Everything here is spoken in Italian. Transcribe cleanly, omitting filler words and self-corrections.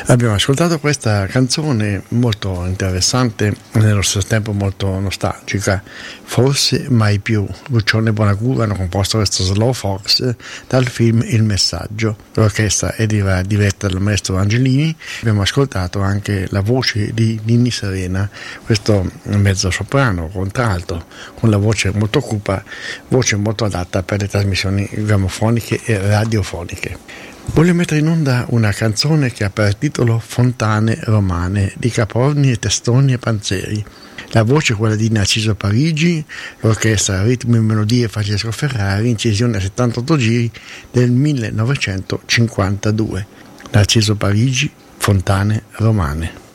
Abbiamo ascoltato questa canzone molto interessante e nello stesso tempo molto nostalgica, Forse mai più. Lucione Bonacura hanno composto questo slow fox dal film Il Messaggio. L'orchestra è diretta dal maestro Angelini. Abbiamo ascoltato anche la voce di Ninni Serena, questo mezzo soprano, contralto, con la voce molto cupa, voce molto adatta per le trasmissioni gramofoniche e radiofoniche. Voglio mettere in onda una canzone che ha per titolo Fontane Romane di Caporni e Testoni e Panzeri. La voce è quella di Narciso Parigi, l'orchestra Ritmi e Melodie Francesco Ferrari, incisione a 78 giri del 1952. Narciso Parigi, Fontane Romane.